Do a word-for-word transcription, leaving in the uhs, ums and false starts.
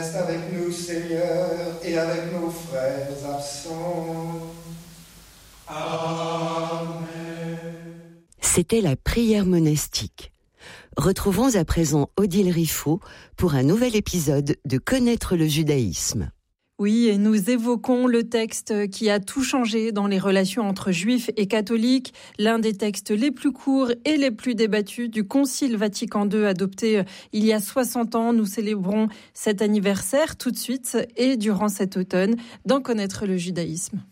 Reste avec nous, Seigneur, et avec nos frères absents. Amen. C'était la prière monastique. Retrouvons à présent Odile Riffaut pour un nouvel épisode de Connaître le judaïsme. Oui, et nous évoquons le texte qui a tout changé dans les relations entre juifs et catholiques, l'un des textes les plus courts et les plus débattus du Concile Vatican deux adopté il y a soixante ans. Nous célébrons cet anniversaire tout de suite et durant cet automne dans Connaître le judaïsme.